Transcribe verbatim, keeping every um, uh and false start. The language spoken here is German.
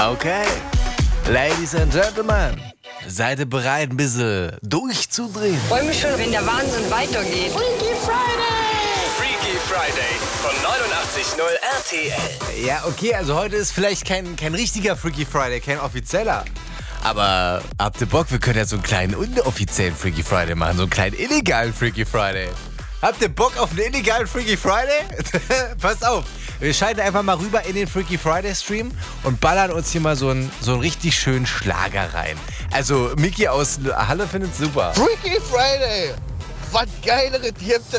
Okay, Ladies and Gentlemen, seid ihr bereit, ein bisschen durchzudrehen? Ich freue mich schon, wenn der Wahnsinn weitergeht. Freaky Friday! Freaky Friday von neunundachtzig Komma null R T L. Ja, okay, also heute ist vielleicht kein, kein richtiger Freaky Friday, kein offizieller. Aber habt ihr Bock, wir können ja so einen kleinen unoffiziellen Freaky Friday machen, so einen kleinen illegalen Freaky Friday. Habt ihr Bock auf einen illegalen Freaky Friday? Passt auf, wir schalten einfach mal rüber in den Freaky Friday Stream und ballern uns hier mal so einen, so einen richtig schönen Schlager rein. Also Miki aus Halle findet es super. Freaky Friday! Was Geileres gibt es